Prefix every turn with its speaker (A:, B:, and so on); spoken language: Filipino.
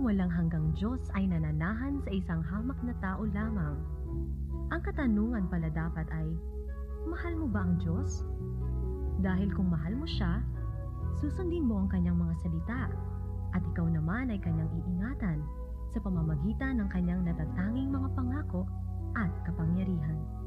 A: ang walang hanggang Diyos ay nananahan sa isang hamak na tao lamang. Ang katanungan pala dapat ay, mahal mo ba ang Diyos? Dahil kung mahal mo siya, susundin mo ang kanyang mga salita at ikaw naman ay kanyang iingatan sa pamamagitan ng kanyang natatanging mga pangako at kapangyarihan.